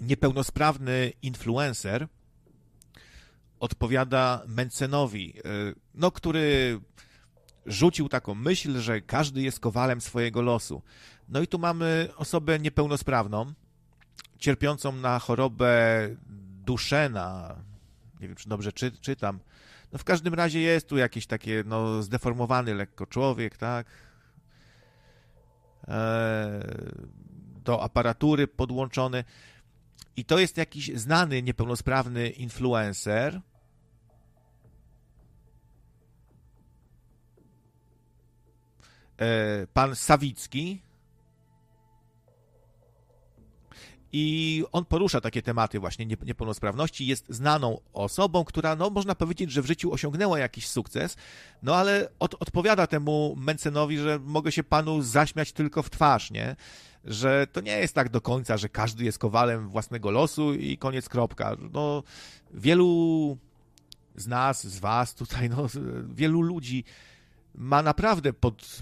niepełnosprawny influencer odpowiada Mencenowi, no, który rzucił taką myśl, że każdy jest kowalem swojego losu. No i tu mamy osobę niepełnosprawną, cierpiącą na chorobę Duchenne. Nie wiem, czy dobrze czytam. No w każdym razie jest tu jakiś taki zdeformowany lekko człowiek, tak? Do aparatury podłączony. I to jest jakiś znany niepełnosprawny influencer. Pan Sawicki. I on porusza takie tematy właśnie niepełnosprawności. Jest znaną osobą, która, no można powiedzieć, że w życiu osiągnęła jakiś sukces, no ale odpowiada temu Mencenowi, że mogę się panu zaśmiać tylko w twarz, nie? Że to nie jest tak do końca, że każdy jest kowalem własnego losu i koniec, kropka. No, wielu z nas, z was tutaj, no, wielu ludzi ma naprawdę pod